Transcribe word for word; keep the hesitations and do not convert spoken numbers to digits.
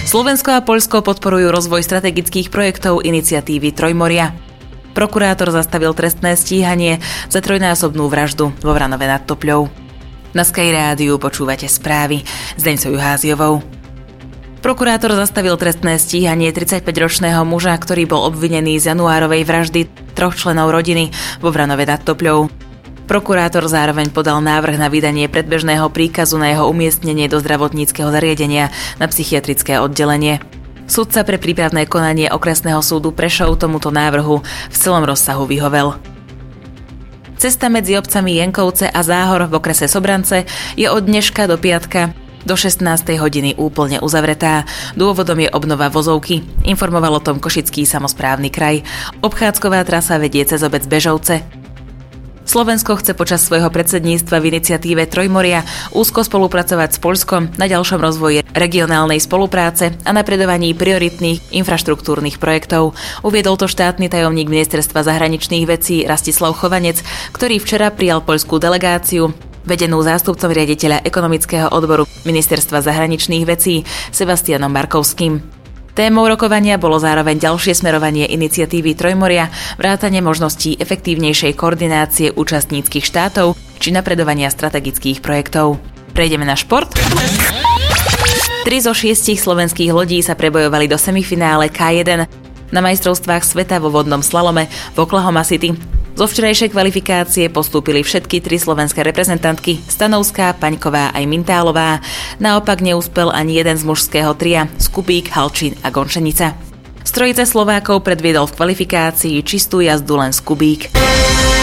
Slovensko a Poľsko podporujú rozvoj strategických projektov iniciatívy Trojmoria. Prokurátor zastavil trestné stíhanie za trojnásobnú vraždu vo Vranove nad Topľou. Na Sky rádiu počúvate správy s Deňcou Juháziovou. Prokurátor zastavil trestné stíhanie tridsaťpäťročného muža, ktorý bol obvinený z januárovej vraždy troch členov rodiny vo Vranove nad Topľou. Prokurátor zároveň podal návrh na vydanie predbežného príkazu na jeho umiestnenie do zdravotníckeho zariadenia na psychiatrické oddelenie. Sudca pre prípravné konanie okresného súdu Prešov tomuto návrhu v celom rozsahu vyhovel. Cesta medzi obcami Jenkovce a Záhor v okrese Sobrance je od dneška do piatka do šestnástej hodiny úplne uzavretá. Dôvodom je obnova vozovky, informoval o tom Košický samosprávny kraj. Obchádzková trasa vedie cez obec Bežovce. Slovensko chce počas svojho predsedníctva v iniciatíve Trojmoria úzko spolupracovať s Poľskom na ďalšom rozvoji regionálnej spolupráce a napredovaní prioritných infraštruktúrnych projektov. Uviedol to štátny tajomník Ministerstva zahraničných vecí Rastislav Chovanec, ktorý včera prijal poľskú delegáciu vedenú zástupcom riaditeľa ekonomického odboru Ministerstva zahraničných vecí Sebastianom Markovským. Témou rokovania bolo zároveň ďalšie smerovanie iniciatívy Trojmoria, vrátane možností efektívnejšej koordinácie účastníckych štátov či napredovania strategických projektov. Prejdeme na šport. Tri zo šiestich slovenských lodí sa prebojovali do semifinále ká jeden na majstrovstvách sveta vo vodnom slalome v Oklahoma City. Zo včerajšej kvalifikácie postúpili všetky tri slovenské reprezentantky Stanovská, Paňková aj Mintálová. Naopak neúspel ani jeden z mužského tria Skubík, Halčín a Gončenica. Z trojice Slovákov predviedol v kvalifikácii čistú jazdu len Skubík.